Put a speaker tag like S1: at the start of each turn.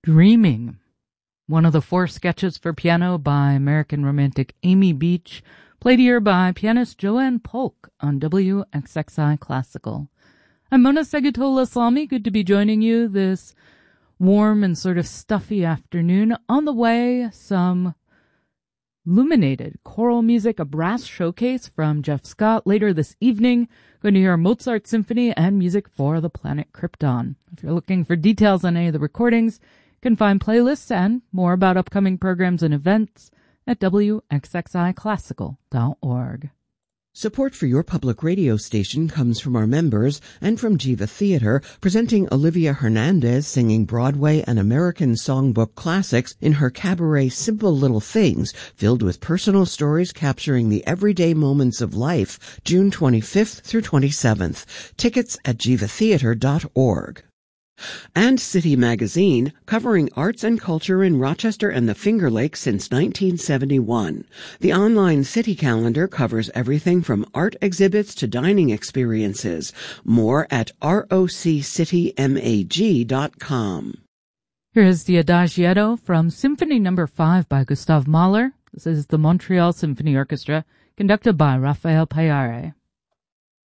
S1: Dreaming, one of the 4 sketches for piano by American romantic Amy Beach, played here by pianist Joanne Polk on WXXI Classical. I'm Mona Segutola-Salmi. Good to be joining you this warm and sort of stuffy afternoon. On the way, some illuminated choral music, a brass showcase from Jeff Scott. Later this evening, going to hear a Mozart symphony and music for the planet Krypton. If you're looking for details on any of the recordings, you can find playlists and more about upcoming programs and events at wxxiclassical.org.
S2: Support for your public radio station comes from our members and from Jiva Theater, presenting Olivia Hernandez singing Broadway and American songbook classics in her cabaret Simple Little Things, filled with personal stories capturing the everyday moments of life, June 25th through 27th. Tickets at jivatheater.org. And City Magazine, covering arts and culture in Rochester and the Finger Lakes since 1971. The online city calendar covers everything from art exhibits to dining experiences. More at roccitymag.com.
S1: Here's the Adagietto from Symphony No. 5 by Gustav Mahler. This is the Montreal Symphony Orchestra, conducted by Raphael Payare.